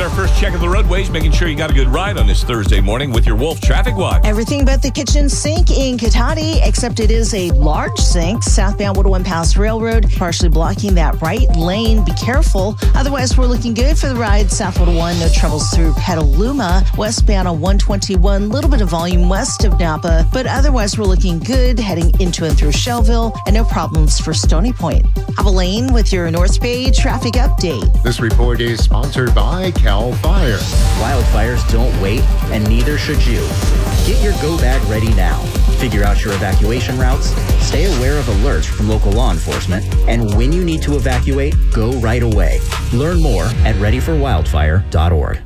our first check of the roadways, making sure you got a good ride on this Thursday morning with your Wolf Traffic Watch. Everything but the kitchen sink in Katati, except it is a large sink. Southbound Woodland Pass Railroad, partially blocking that right lane. Be careful. Otherwise, we're looking good for the ride. South 101, no troubles through Petaluma. Westbound on 121, a little bit of volume west of Napa, but otherwise we're looking good heading into and through Shelville, and no problems for Stony Point. Abilene with your North Bay traffic update. This report is sponsored by CAL FIRE. Wildfires don't wait, and neither should you. Get your go bag ready now. Figure out your evacuation routes, stay aware of alerts from local law enforcement, and when you need to evacuate, go right away. Learn more at readyforwildfire.org.